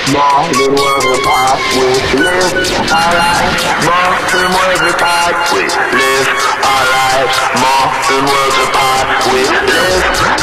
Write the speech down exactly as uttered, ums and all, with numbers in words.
More than was a part we live our lives. More than was a part we live our lives. More than was a